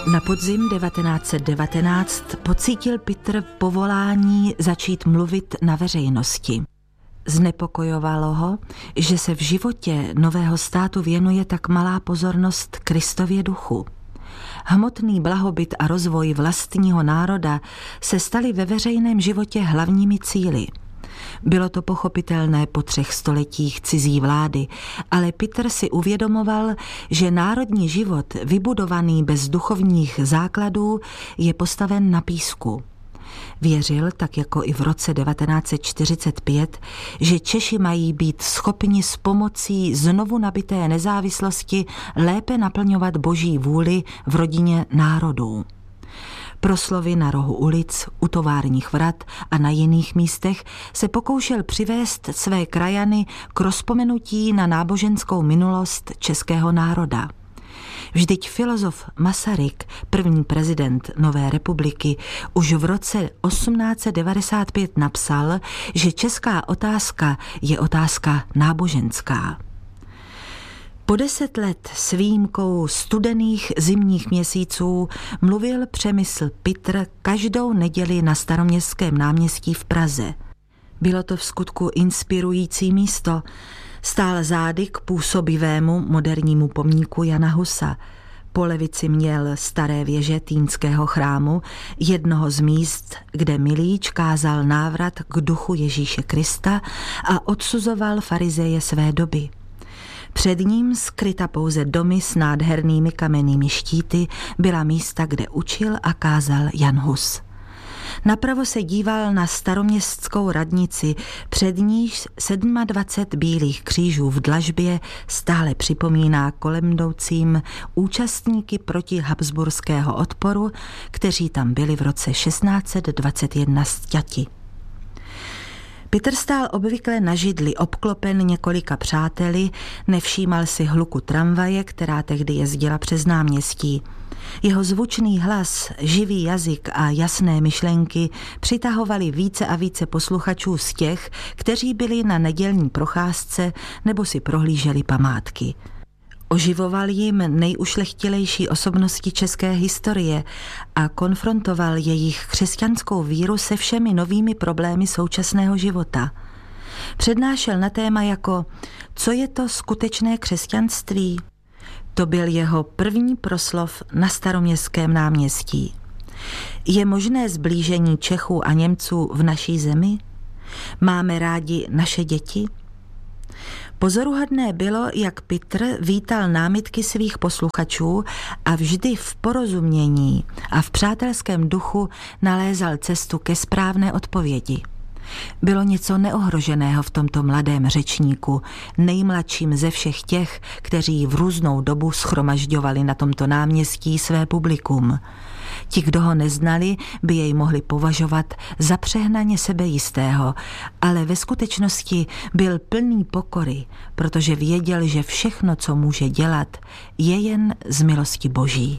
Na podzim 1919 pocítil Pitr povolání začít mluvit na veřejnosti. Znepokojovalo ho, že se v životě nového státu věnuje tak malá pozornost Kristově duchu. Hmotný blahobyt a rozvoj vlastního národa se staly ve veřejném životě hlavními cíli. Bylo to pochopitelné po 3 stoletích cizí vlády, ale Pitr si uvědomoval, že národní život, vybudovaný bez duchovních základů, je postaven na písku. Věřil, tak jako i v roce 1945, že Češi mají být schopni s pomocí znovu nabité nezávislosti lépe naplňovat boží vůli v rodině národů. Proslovy na rohu ulic, u továrních vrat a na jiných místech se pokoušel přivést své krajany k rozpomenutí na náboženskou minulost českého národa. Vždyť filozof Masaryk, první prezident Nové republiky, už v roce 1895 napsal, že česká otázka je otázka náboženská. Po 10 let s výjimkou studených zimních měsíců mluvil Přemysl Pitr každou neděli na Staroměstském náměstí v Praze. Bylo to vskutku inspirující místo. Stál zády k působivému modernímu pomníku Jana Husa. Po levici měl staré věže Týnského chrámu, jednoho z míst, kde Milíč kázal návrat k duchu Ježíše Krista a odsuzoval farizeje své doby. Před ním, skryta pouze domy s nádhernými kamennými štíty, byla místa, kde učil a kázal Jan Hus. Napravo se díval na staroměstskou radnici, před níž 27 bílých křížů v dlažbě stále připomíná kolem jdoucím účastníky proti habsburského odporu, kteří tam byli v roce 1621 sťati. Pitr stál obvykle na židli, obklopen několika přáteli, nevšímal si hluku tramvaje, která tehdy jezdila přes náměstí. Jeho zvučný hlas, živý jazyk a jasné myšlenky přitahovali více a více posluchačů z těch, kteří byli na nedělní procházce nebo si prohlíželi památky. Oživoval jim nejušlechtilejší osobnosti české historie a konfrontoval jejich křesťanskou víru se všemi novými problémy současného života. Přednášel na téma jako co je to skutečné křesťanství? To byl jeho první proslov na Staroměstském náměstí. Je možné zblížení Čechů a Němců v naší zemi? Máme rádi naše děti? Pozoruhodné bylo, jak Pitr vítal námitky svých posluchačů a vždy v porozumění a v přátelském duchu nalézal cestu ke správné odpovědi. Bylo něco neohroženého v tomto mladém řečníku, nejmladším ze všech těch, kteří v různou dobu shromažďovali na tomto náměstí své publikum. Ti, kdo ho neznali, by jej mohli považovat za přehnaně sebejistého, ale ve skutečnosti byl plný pokory, protože věděl, že všechno, co může dělat, je jen z milosti Boží.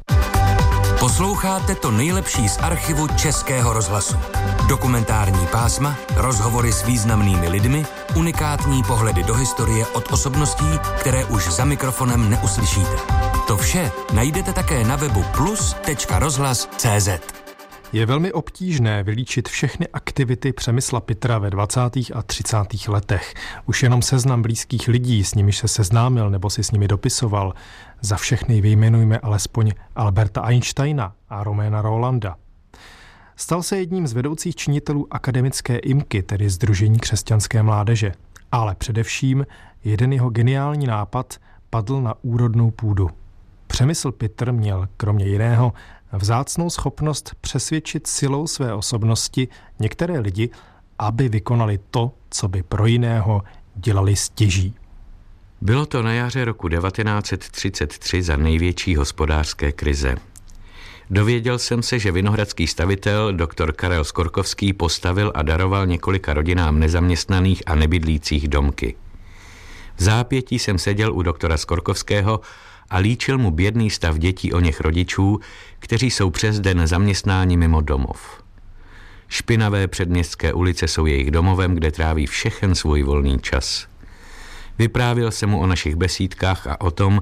Posloucháte to nejlepší z archivu Českého rozhlasu. Dokumentární pásma, rozhovory s významnými lidmi, unikátní pohledy do historie od osobností, které už za mikrofonem neuslyšíte. To vše najdete také na webu plus.rozhlas.cz. Je velmi obtížné vylíčit všechny aktivity Přemysla Pitra ve 20. a 30. letech. Už jenom seznam blízkých lidí, s nimiž se seznámil nebo si s nimi dopisoval. Za všechny vyjmenujme alespoň Alberta Einsteina a Roména Rolanda. Stal se jedním z vedoucích činitelů akademické IMKy, tedy Sdružení křesťanské mládeže. Ale především jeden jeho geniální nápad padl na úrodnou půdu. Přemysl Pitr měl kromě jiného vzácnou schopnost přesvědčit silou své osobnosti některé lidi, aby vykonali to, co by pro jiného dělali stěží. Bylo to na jaře roku 1933 za největší hospodářské krize. Dověděl jsem se, že vinohradský stavitel doktor Karel Skorkovský postavil a daroval několika rodinám nezaměstnaných a nebydlících domky. V zápětí jsem seděl u doktora Skorkovského a líčil mu bědný stav dětí o něch rodičů, kteří jsou přes den zaměstnáni mimo domov. Špinavé předměstské ulice jsou jejich domovem, kde tráví všechen svůj volný čas. Vyprávěl jsem mu o našich besídkách a o tom,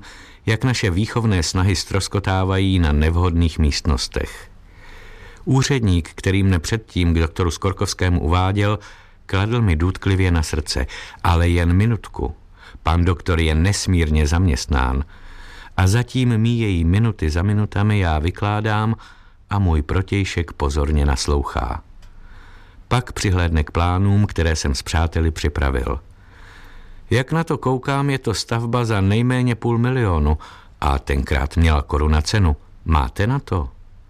jak naše výchovné snahy ztroskotávají na nevhodných místnostech. Úředník, který mne předtím k doktoru Skorkovskému uváděl, kladl mi důtklivě na srdce, ale jen minutku. Pan doktor je nesmírně zaměstnán a zatím míjejí minuty za minutami, já vykládám a můj protějšek pozorně naslouchá. Pak přihlédne k plánům, které jsem s přáteli připravil. Jak na to koukám, je to stavba za nejméně 500 000 a tenkrát měla koruna cenu. Máte na to?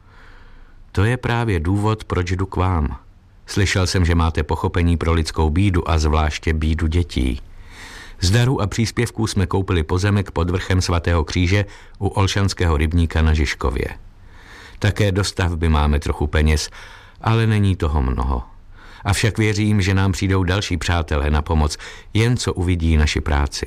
To je právě důvod, proč jdu k vám. Slyšel jsem, že máte pochopení pro lidskou bídu a zvláště bídu dětí. Z darů a příspěvků jsme koupili pozemek pod vrchem svatého Kříže u Olšanského rybníka na Žižkově. Také do stavby máme trochu peněz, ale není toho mnoho. Avšak věřím, že nám přijdou další přátelé na pomoc, jen co uvidí naši práci.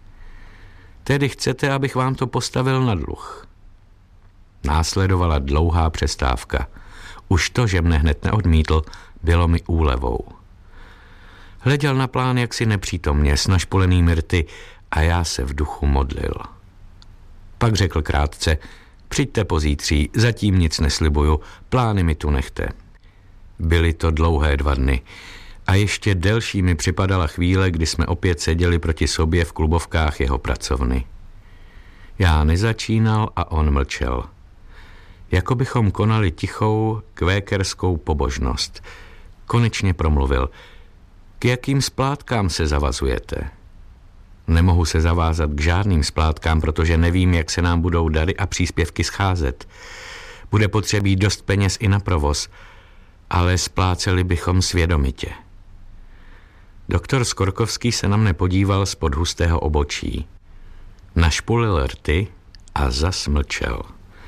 Tedy chcete, abych vám to postavil na dluh? Následovala dlouhá přestávka. Už to, že mne hned neodmítl, bylo mi úlevou. Hleděl na plán jaksi nepřítomně s našpolenými rty a já se v duchu modlil. Pak řekl krátce: přijďte pozítří, zatím nic neslibuju, plány mi tu nechte. Byly to dlouhé 2 dny a ještě delší mi připadala chvíle, kdy jsme opět seděli proti sobě v klubovkách jeho pracovny. Já nezačínal a on mlčel. Jako bychom konali tichou kvékerskou pobožnost. Konečně promluvil: k jakým splátkám se zavazujete? Nemohu se zavázat k žádným splátkám, protože nevím, jak se nám budou dary a příspěvky scházet. Bude potřebí dost peněz i na provoz, ale spláceli bychom svědomitě. Doktor Skorkovský se na mne podíval spod hustého obočí. Našpulil rty a zas mlčel.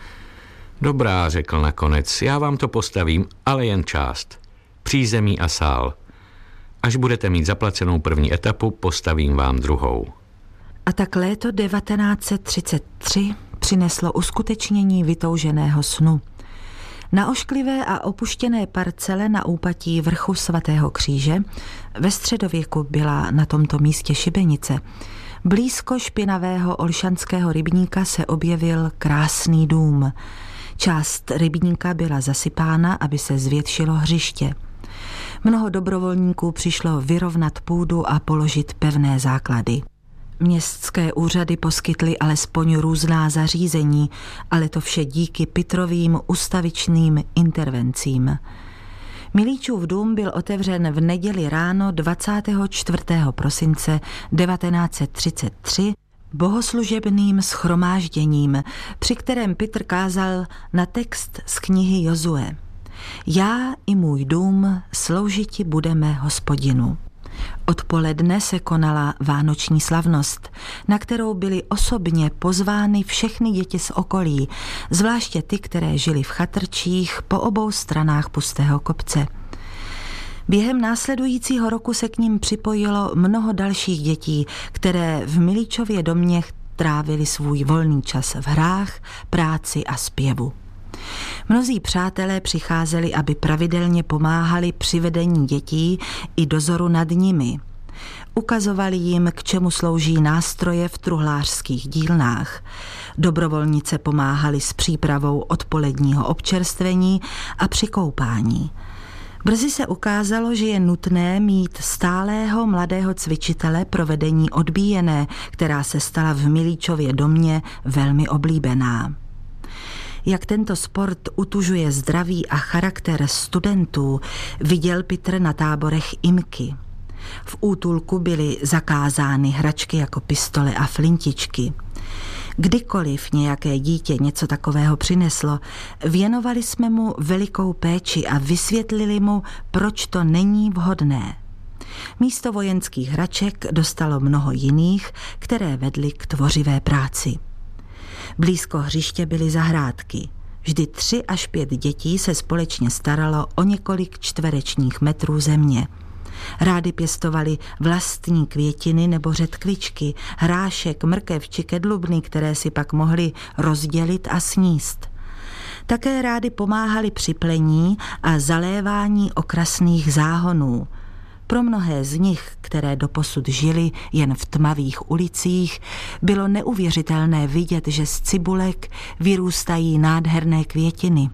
Dobrá, řekl nakonec, já vám to postavím, ale jen část. Přízemí a sál. Až budete mít zaplacenou první etapu, postavím vám druhou. A tak léto 1933 přineslo uskutečnění vytouženého snu. Na ošklivé a opuštěné parcele na úpatí vrchu svatého Kříže, ve středověku byla na tomto místě šibenice, blízko špinavého Olšanského rybníka se objevil krásný dům. Část rybníka byla zasypána, aby se zvětšilo hřiště. Mnoho dobrovolníků přišlo vyrovnat půdu a položit pevné základy. Městské úřady poskytly alespoň různá zařízení, ale to vše díky Pitrovým ustavičným intervencím. Milíčův dům byl otevřen v neděli ráno 24. prosince 1933 bohoslužebným shromážděním, při kterém Pitr kázal na text z knihy Jozue. Já i můj dům sloužiti budeme Hospodinu. Odpoledne se konala vánoční slavnost, na kterou byly osobně pozvány všechny děti z okolí, zvláště ty, které žily v chatrčích po obou stranách pustého kopce. Během následujícího roku se k nim připojilo mnoho dalších dětí, které v Milíčově domě trávili svůj volný čas v hrách, práci a zpěvu. Mnozí přátelé přicházeli, aby pravidelně pomáhali při vedení dětí i dozoru nad nimi. Ukazovali jim, k čemu slouží nástroje v truhlářských dílnách. Dobrovolnice pomáhali s přípravou odpoledního občerstvení a při koupání. Brzy se ukázalo, že je nutné mít stálého mladého cvičitele pro vedení odbíjené, která se stala v Milíčově domě velmi oblíbená. Jak tento sport utužuje zdraví a charakter studentů, viděl Pitr na táborech IMKY. V útulku byly zakázány hračky jako pistole a flintičky. Kdykoliv nějaké dítě něco takového přineslo, věnovali jsme mu velikou péči a vysvětlili mu, proč to není vhodné. Místo vojenských hraček dostalo mnoho jiných, které vedly k tvořivé práci. Blízko hřiště byly zahrádky. Vždy 3 až 5 dětí se společně staralo o několik čtverečních metrů země. Rády pěstovali vlastní květiny nebo řetkvičky, hrášek, mrkev či kedlubny, které si pak mohli rozdělit a sníst. Také rády pomáhali při plení a zalévání okrasných záhonů. Pro mnohé z nich, které doposud žili jen v tmavých ulicích, bylo neuvěřitelné vidět, že z cibulek vyrůstají nádherné květiny,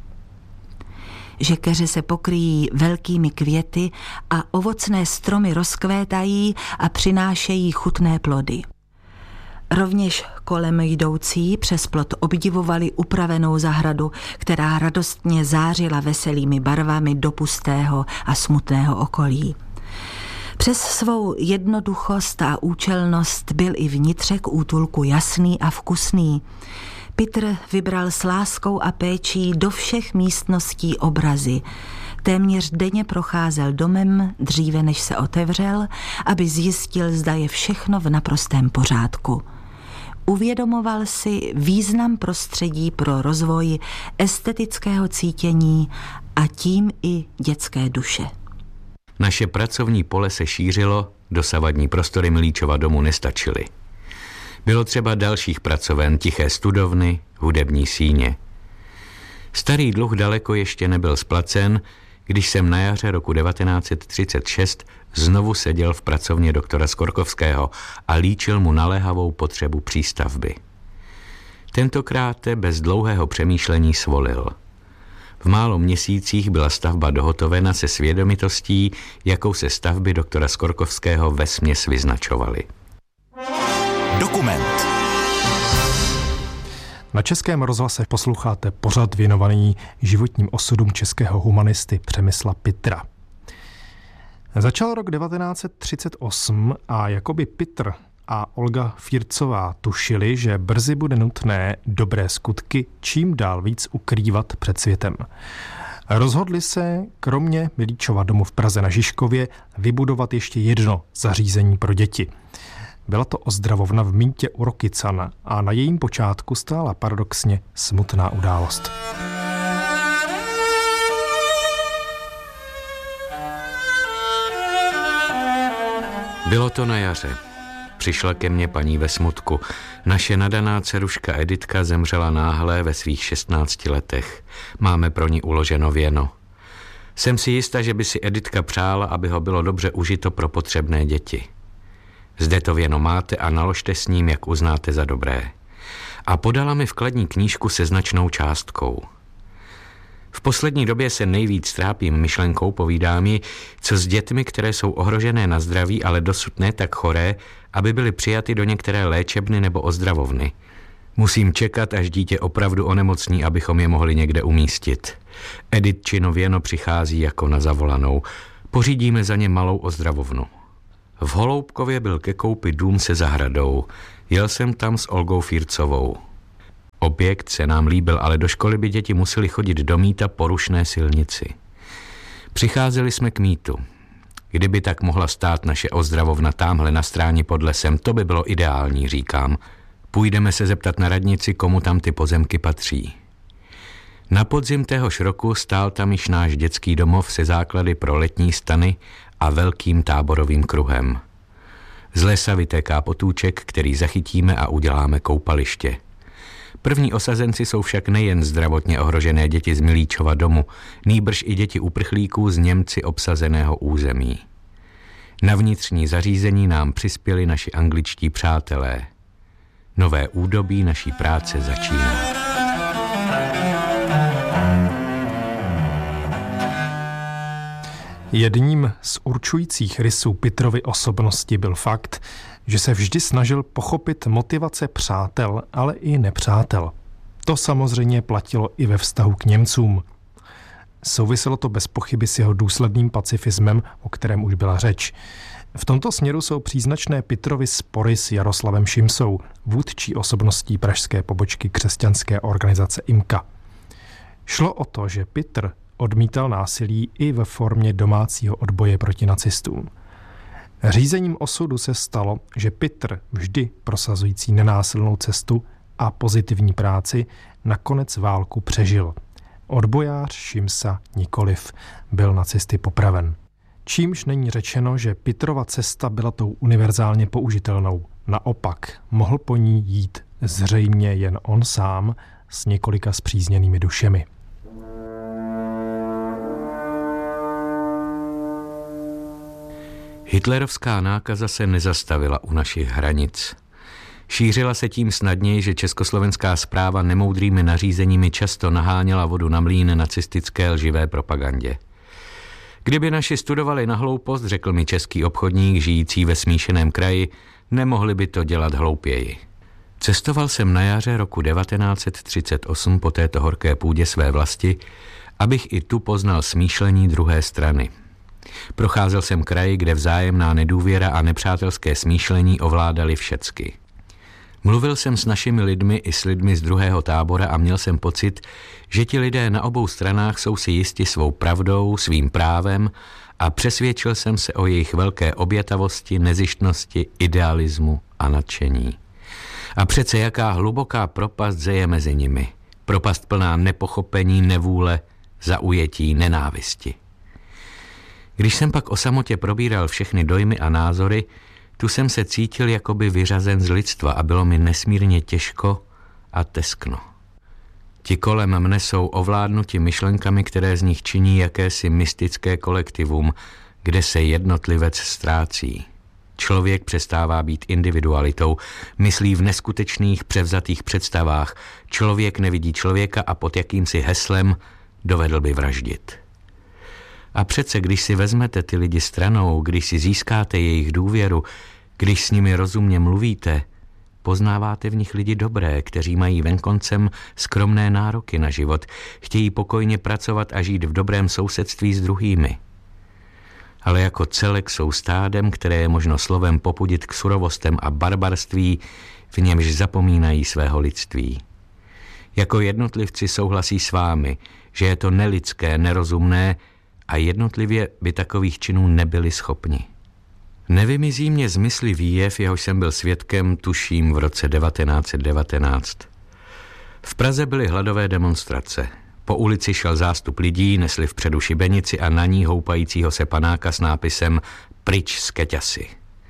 že keře se pokryjí velkými květy a ovocné stromy rozkvétají a přinášejí chutné plody. Rovněž kolem jdoucí přes plot obdivovali upravenou zahradu, která radostně zářila veselými barvami do pustého a smutného okolí. Přes svou jednoduchost a účelnost byl i vnitřek útulku jasný a vkusný. Pitr vybral s láskou a péčí do všech místností obrazy. Téměř denně procházel domem dříve, než se otevřel, aby zjistil, zda je všechno v naprostém pořádku. Uvědomoval si význam prostředí pro rozvoj estetického cítění a tím i dětské duše. Naše pracovní pole se šířilo, dosavadní prostory Milíčova domu nestačily. Bylo třeba dalších pracoven, tiché studovny, hudební síně. Starý dluh daleko ještě nebyl splacen, když jsem na jaře roku 1936 znovu seděl v pracovně doktora Skorkovského a líčil mu naléhavou potřebu přístavby. Tentokrát bez dlouhého přemýšlení svolil. V málo měsících byla stavba dohotovena se svědomitostí, jakou se stavby doktora Skorkovského vesměs vyznačovaly. Dokument. Na Českém rozhlase posloucháte pořad věnovaný životním osudům českého humanisty Přemysla Pitra. Začal rok 1938 a jakoby Pitr a Olga Fírcová tušili, že brzy bude nutné dobré skutky čím dál víc ukrývat před světem. Rozhodli se, kromě Milíčova domu v Praze na Žižkově, vybudovat ještě jedno zařízení pro děti. Byla to ozdravovna v Mýtě u Rokycan a na jejím počátku stála paradoxně smutná událost. Bylo to na jaře. Přišla ke mně paní ve smutku. Naše nadaná dceruška Editka zemřela náhle ve svých 16 letech. Máme pro ní uloženo věno. Jsem si jistá, že by si Editka přála, aby ho bylo dobře užito pro potřebné děti. Zde to věno máte a naložte s ním, jak uznáte za dobré. A podala mi vkladní knížku se značnou částkou. V poslední době se nejvíc trápím myšlenkou, povídá mi, co s dětmi, které jsou ohrožené na zdraví, ale dosud ne tak choré, aby byly přijaty do některé léčebny nebo ozdravovny. Musím čekat, až dítě opravdu onemocní, abychom je mohli někde umístit. Editčino věno přichází jako na zavolanou. Pořídíme za ně malou ozdravovnu. V Holoubkově byl ke koupi dům se zahradou. Jel jsem tam s Olgou Fírcovou. Objekt se nám líbil, ale do školy by děti museli chodit do Mýta po rušné silnici. Přicházeli jsme k Mýtu. Kdyby tak mohla stát naše ozdravovna támhle na stráni pod lesem, to by bylo ideální, říkám. Půjdeme se zeptat na radnici, komu tam ty pozemky patří. Na podzim téhož roku stál tam již náš dětský domov se základy pro letní stany a velkým táborovým kruhem. Z lesa vytéká potůček, který zachytíme a uděláme koupaliště. První osazenci jsou však nejen zdravotně ohrožené děti z Milíčova domu, nýbrž i děti uprchlíků z Němci obsazeného území. Na vnitřní zařízení nám přispěli naši angličtí přátelé. Nové údobí naší práce začíná. Jedním z určujících rysů Pitrovy osobnosti byl fakt, že se vždy snažil pochopit motivace přátel, ale i nepřátel. To samozřejmě platilo i ve vztahu k Němcům. Souviselo to bez pochyby s jeho důsledným pacifismem, o kterém už byla řeč. V tomto směru jsou příznačné Pitrovy spory s Jaroslavem Šimsou, vůdčí osobností pražské pobočky křesťanské organizace IMKA. Šlo o to, že Pitr odmítal násilí i ve formě domácího odboje proti nacistům. Řízením osudu se stalo, že Pitr, vždy prosazující nenásilnou cestu a pozitivní práci, nakonec válku přežil. Odbojář Šimsa nikoliv, byl nacisty popraven. Čímž není řečeno, že Pitrova cesta byla tou univerzálně použitelnou. Naopak, mohl po ní jít zřejmě jen on sám s několika spřízněnými dušemi. Hitlerovská nákaza se nezastavila u našich hranic. Šířila se tím snadněji, že československá správa nemoudrými nařízeními často naháněla vodu na mlýn nacistické lživé propagandě. Kdyby naši studovali na hloupost, řekl mi český obchodník žijící ve smíšeném kraji, nemohli by to dělat hloupěji. Cestoval jsem na jaře roku 1938 po této horké půdě své vlasti, abych i tu poznal smýšlení druhé strany. Procházel jsem kraji, kde vzájemná nedůvěra a nepřátelské smýšlení ovládali všecky. Mluvil jsem s našimi lidmi i s lidmi z druhého tábora a měl jsem pocit, že ti lidé na obou stranách jsou si jisti svou pravdou, svým právem a přesvědčil jsem se o jejich velké obětavosti, nezištnosti, idealismu a nadšení. A přece jaká hluboká propast zeje mezi nimi. Propast plná nepochopení, nevůle, zaujetí, nenávisti. Když jsem pak o samotě probíral všechny dojmy a názory, tu jsem se cítil jakoby vyřazen z lidstva a bylo mi nesmírně těžko a teskno. Ti kolem mne jsou ovládnuti myšlenkami, které z nich činí jakési mystické kolektivum, kde se jednotlivec ztrácí. Člověk přestává být individualitou, myslí v neskutečných převzatých představách. Člověk nevidí člověka a pod jakýmsi heslem dovedl by vraždit. A přece, když si vezmete ty lidi stranou, když si získáte jejich důvěru, když s nimi rozumně mluvíte, poznáváte v nich lidi dobré, kteří mají venkoncem skromné nároky na život, chtějí pokojně pracovat a žít v dobrém sousedství s druhými. Ale jako celek jsou stádem, které je možno slovem popudit k surovostem a barbarství, v němž zapomínají svého lidství. Jako jednotlivci souhlasí s vámi, že je to nelidské, nerozumné a jednotlivě by takových činů nebyli schopni. Nevymizí mě z mysli výjev, jehož jsem byl svědkem, tuším, v roce 1919. V Praze byly hladové demonstrace. Po ulici šel zástup lidí, nesli vpředu šibenici a na ní houpajícího se panáka s nápisem Pryč z Keťasy.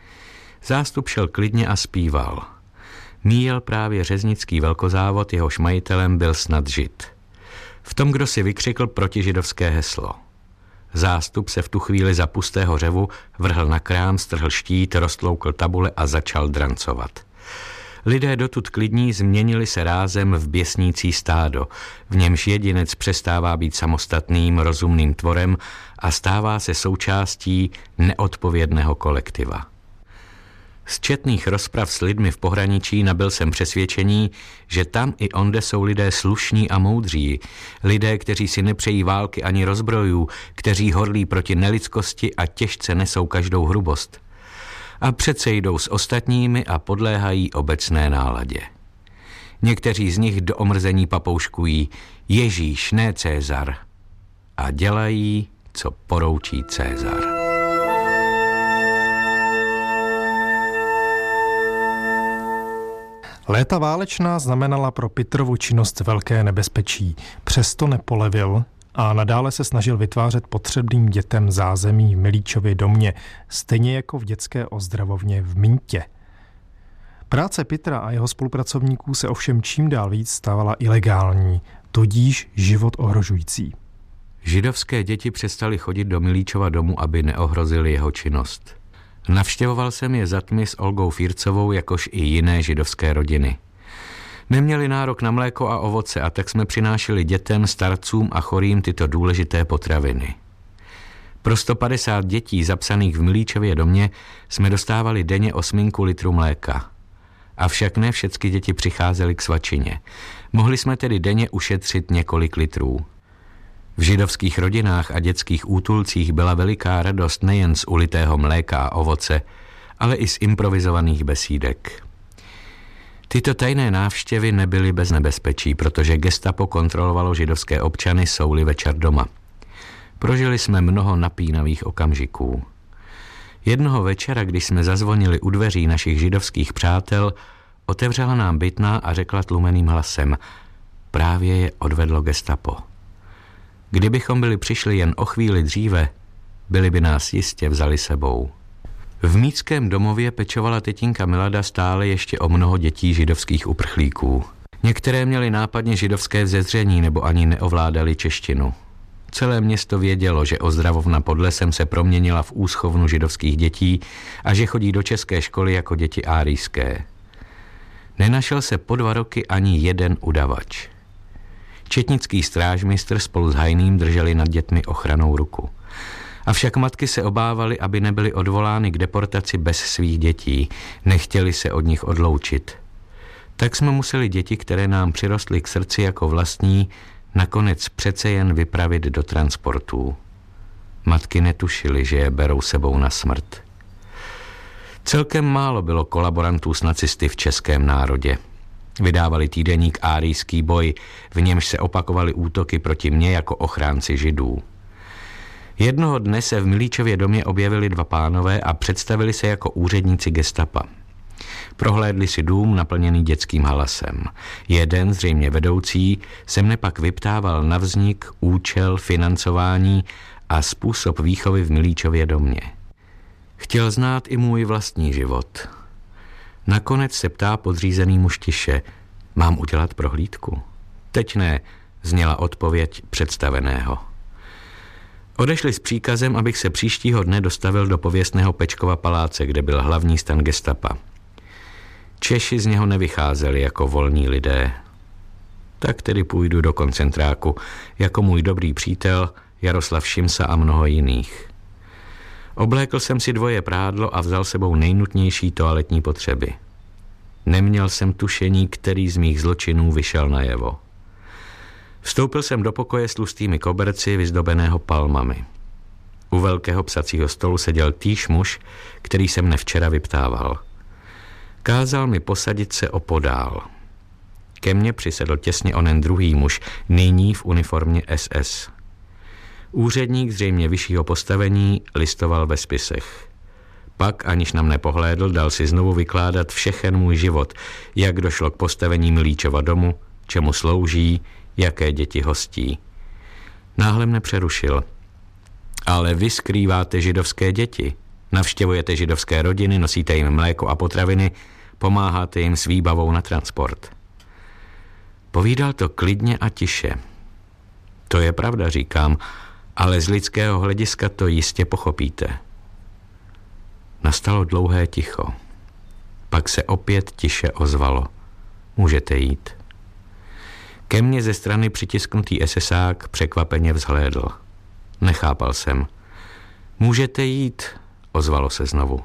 Zástup šel klidně a zpíval. Míjel právě řeznický velkozávod, jehož majitelem byl snad Žid. V tom, kdo si vykřikl protižidovské heslo. Zástup se v tu chvíli za pustého řevu vrhl na krám, strhl štít, roztloukl tabule a začal drancovat. Lidé dotud klidní změnili se rázem v běsnící stádo, v němž jedinec přestává být samostatným, rozumným tvorem a stává se součástí neodpovědného kolektiva. Z četných rozprav s lidmi v pohraničí nabyl jsem přesvědčení, že tam i onde jsou lidé slušní a moudří, lidé, kteří si nepřejí války ani rozbrojů, kteří horlí proti nelidskosti a těžce nesou každou hrubost. A přece jdou s ostatními a podléhají obecné náladě. Někteří z nich do omrzení papouškují Ježíš, ne Cézar, a dělají, co poroučí Cézar. Léta válečná znamenala pro Pitrovu činnost velké nebezpečí. Přesto nepolevil a nadále se snažil vytvářet potřebným dětem zázemí v Milíčově domě, stejně jako v dětské ozdravovně v Mintě. Práce Pitra a jeho spolupracovníků se ovšem čím dál víc stávala ilegální, tudíž život ohrožující. Židovské děti přestaly chodit do Milíčova domu, aby neohrozili jeho činnost. Navštěvoval jsem je za tmy s Olgou Fírcovou, jakož i jiné židovské rodiny. Neměli nárok na mléko a ovoce a tak jsme přinášeli dětem, starcům a chorým tyto důležité potraviny. Pro 150 dětí zapsaných v Milíčově domě jsme dostávali denně 8 litrů mléka. Avšak ne všechny děti přicházely k svačině. Mohli jsme tedy denně ušetřit několik litrů. V židovských rodinách a dětských útulcích byla veliká radost nejen z ulitého mléka a ovoce, ale i z improvizovaných besídek. Tyto tajné návštěvy nebyly bez nebezpečí, protože gestapo kontrolovalo židovské občany, jsou-li večer doma. Prožili jsme mnoho napínavých okamžiků. Jednoho večera, když jsme zazvonili u dveří našich židovských přátel, otevřela nám bytná a řekla tlumeným hlasem: právě je odvedlo gestapo. Kdybychom byli přišli jen o chvíli dříve, byli by nás jistě vzali sebou. V Míckém domově pečovala tetinka Milada stále ještě o mnoho dětí židovských uprchlíků. Některé měly nápadně židovské vzezření nebo ani neovládali češtinu. Celé město vědělo, že ozdravovna pod lesem se proměnila v úschovnu židovských dětí a že chodí do české školy jako děti árijské. Nenašel se po 2 roky ani jeden udavač. Četnický strážmistr spolu s Hajným drželi nad dětmi ochranou ruku. Avšak matky se obávaly, aby nebyly odvolány k deportaci bez svých dětí. Nechtěli se od nich odloučit. Tak jsme museli děti, které nám přirostly k srdci jako vlastní, nakonec přece jen vypravit do transportů. Matky netušily, že je berou sebou na smrt. Celkem málo bylo kolaborantů s nacisty v českém národě. Vydávali týdeník Árijský boj, v němž se opakovaly útoky proti mně jako ochránci židů. Jednoho dne se v Milíčově domě objevili 2 pánové a představili se jako úředníci gestapa. Prohlédli si dům naplněný dětským halasem. Jeden, zřejmě vedoucí, se mne pak vyptával na vznik, účel, financování a způsob výchovy v Milíčově domě. Chtěl znát i můj vlastní život. Nakonec se ptá podřízený muž tiše: mám udělat prohlídku? Teď ne, zněla odpověď představeného. Odešli s příkazem, abych se příštího dne dostavil do pověstného Pečkova paláce, kde byl hlavní stan gestapa. Češi z něho nevycházeli jako volní lidé. Tak tedy půjdu do koncentráku, jako můj dobrý přítel Jaroslav Šimsa a mnoho jiných. Oblékl jsem si 2 prádlo a vzal sebou nejnutnější toaletní potřeby. Neměl jsem tušení, který z mých zločinů vyšel najevo. Vstoupil jsem do pokoje s tlustými koberci vyzdobeného palmami. U velkého psacího stolu seděl týž muž, který se mne včera vyptával. Kázal mi posadit se opodál. Ke mně přisedl těsně onen druhý muž, nyní v uniformě SS. Úředník zřejmě vyššího postavení listoval ve spisech. Pak, aniž na mne pohlédl, dal si znovu vykládat všechen můj život, jak došlo k postavení Milíčova domu, čemu slouží, jaké děti hostí. Náhle mne přerušil. Ale vy skrýváte židovské děti. Navštěvujete židovské rodiny, nosíte jim mléko a potraviny, pomáháte jim s výbavou na transport. Povídal to klidně a tiše. To je pravda, říkám, ale z lidského hlediska to jistě pochopíte. Nastalo dlouhé ticho. Pak se opět tiše ozvalo. Můžete jít. Ke mně ze strany přitisknutý SSák překvapeně vzhlédl. Nechápal jsem. Můžete jít, ozvalo se znovu.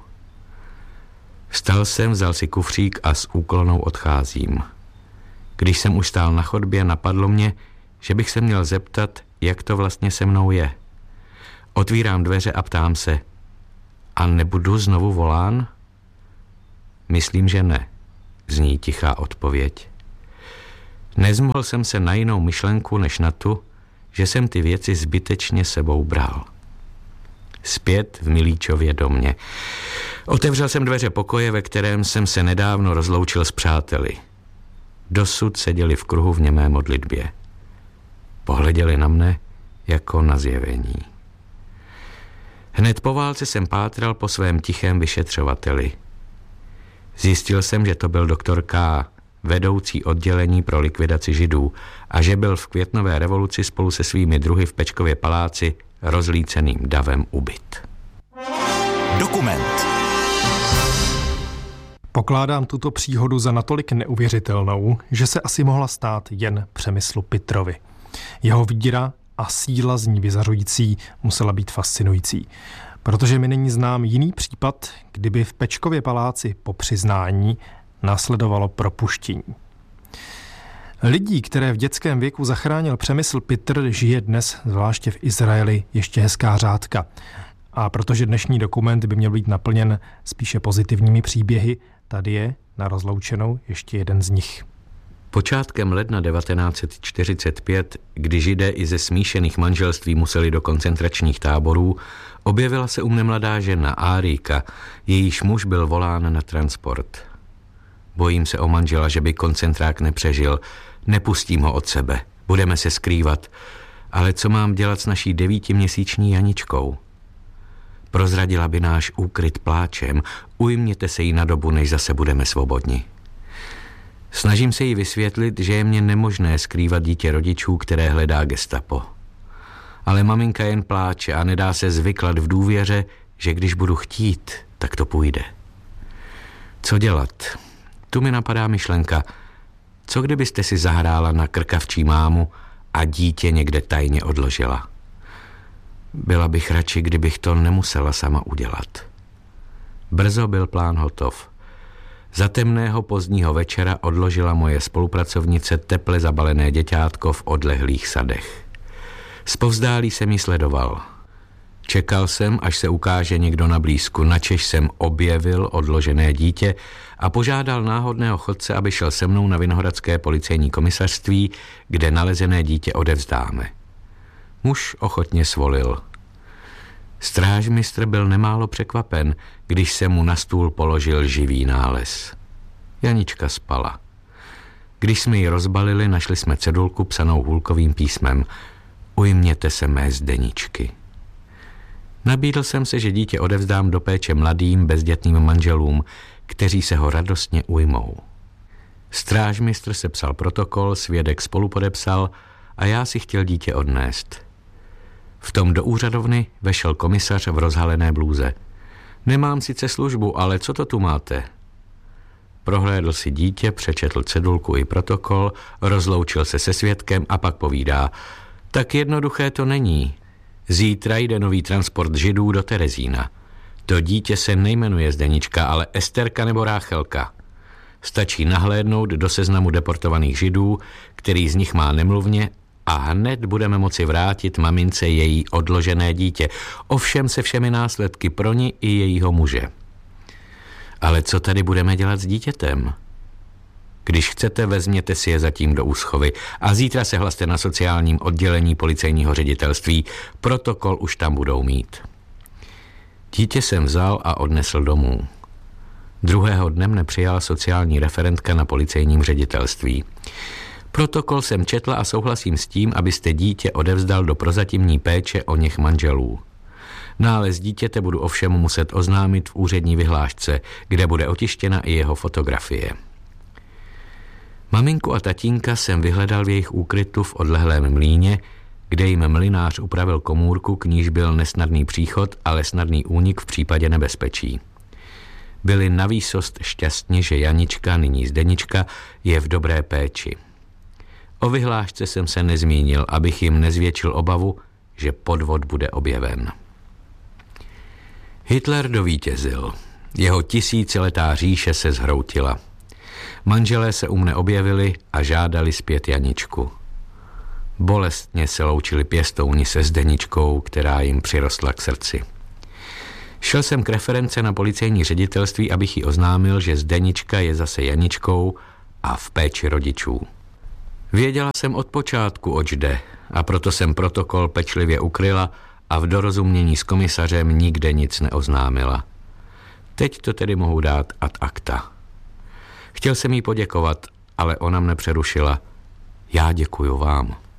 Vstal jsem, vzal si kufřík a s úklonou odcházím. Když jsem už stál na chodbě, napadlo mě, že bych se měl zeptat, jak to vlastně se mnou je. Otvírám dveře a ptám se: a nebudu znovu volán? Myslím, že ne, zní tichá odpověď. Nezmohl jsem se na jinou myšlenku, než na tu, že jsem ty věci zbytečně sebou bral. Zpět v Milíčově domě. Otevřel jsem dveře pokoje, ve kterém jsem se nedávno rozloučil s přáteli. Dosud seděli v kruhu v němé modlitbě. Pohleděli na mne jako na zjevení. Hned po válce jsem pátral po svém tichém vyšetřovateli. Zjistil jsem, že to byl doktor K., vedoucí oddělení pro likvidaci židů, a že byl v květnové revoluci spolu se svými druhy v Pečkově paláci rozlíceným davem ubyt. Dokument. Pokládám tuto příhodu za natolik neuvěřitelnou, že se asi mohla stát jen Přemyslu Pitrovi. Jeho víra a síla z ní vyzařující musela být fascinující, protože mi není znám jiný případ, kdyby v Pečkově paláci po přiznání následovalo propuštění. Lidí, které v dětském věku zachránil Přemysl Pitr, žije dnes, zvláště v Izraeli, ještě hezká řádka. A protože dnešní dokument by měl být naplněn spíše pozitivními příběhy, tady je na rozloučenou ještě jeden z nich. Počátkem ledna 1945, kdy Židé i ze smíšených manželství museli do koncentračních táborů, objevila se u mne mladá žena, Árijka, jejíž muž byl volán na transport. Bojím se o manžela, že by koncentrák nepřežil. Nepustím ho od sebe. Budeme se skrývat. Ale co mám dělat s naší 9měsíční Janičkou? Prozradila by náš úkryt pláčem. Ujměte se jí na dobu, než zase budeme svobodni. Snažím se jí vysvětlit, že je mně nemožné skrývat dítě rodičů, které hledá gestapo. Ale maminka jen pláče a nedá se zvyklat v důvěře, že když budu chtít, tak to půjde. Co dělat? Tu mi napadá myšlenka. Co kdybyste si zahrála na krkavčí mámu a dítě někde tajně odložila? Byla bych radši, kdybych to nemusela sama udělat. Brzo byl plán hotov. Za temného pozdního večera odložila moje spolupracovnice teple zabalené děťátko v odlehlých sadech. Zpovzdálí jsem ji sledoval. Čekal jsem, až se ukáže někdo na blízku, načež jsem objevil odložené dítě a požádal náhodného chodce, aby šel se mnou na Vinohradské policejní komisařství, kde nalezené dítě odevzdáme. Muž ochotně svolil. Strážmistr byl nemálo překvapen, když se mu na stůl položil živý nález. Janička spala. Když jsme ji rozbalili, našli jsme cedulku psanou hůlkovým písmem. Ujměte se mé Zdeničky. Nabídl jsem se, že dítě odevzdám do péče mladým, bezdětným manželům, kteří se ho radostně ujmou. Strážmistr sepsal protokol, svědek spolupodepsal a já si chtěl dítě odnést. V tom do úřadovny vešel komisař v rozhalené blůze. Nemám sice službu, ale co to tu máte? Prohlédl si dítě, přečetl cedulku i protokol, rozloučil se se svědkem a pak povídá. Tak jednoduché to není. Zítra jde nový transport Židů do Terezína. To dítě se nejmenuje Zdenička, ale Esterka nebo Ráchelka. Stačí nahlédnout do seznamu deportovaných Židů, který z nich má nemluvně, a hned budeme moci vrátit mamince její odložené dítě, ovšem se všemi následky pro ní i jejího muže. Ale co tady budeme dělat s dítětem? Když chcete, vezměte si je zatím do úschovy a zítra se hlaste na sociálním oddělení policejního ředitelství. Protokol už tam budou mít. Dítě jsem vzal a odnesl domů. Druhého dne mne přijala sociální referentka na policejním ředitelství. Protokol jsem četla a souhlasím s tím, abyste dítě odevzdal do prozatímní péče o něch manželů. Nález dítěte budu ovšem muset oznámit v úřední vyhlášce, kde bude otištěna i jeho fotografie. Maminku a tatínka jsem vyhledal v jejich úkrytu v odlehlém mlýně, kde jim mlynář upravil komůrku, k níž byl nesnadný příchod, ale snadný únik v případě nebezpečí. Byli navýsost šťastni, že Janička, nyní Zdenička, je v dobré péči. O vyhlášce jsem se nezmínil, abych jim nezvětšil obavu, že podvod bude objeven. Hitler dovítězil. Jeho tisíciletá říše se zhroutila. Manželé se u mne objevili a žádali zpět Janičku. Bolestně se loučili pěstouni se Zdeničkou, která jim přirostla k srdci. Šel jsem k reference na policejní ředitelství, abych jí oznámil, že Zdenička je zase Janičkou a v péči rodičů. Věděla jsem od počátku, oč jde, a proto jsem protokol pečlivě ukryla a v dorozumění s komisařem nikde nic neoznámila. Teď to tedy mohu dát ad acta. Chtěl jsem jí poděkovat, ale ona mne přerušila. Já děkuju vám.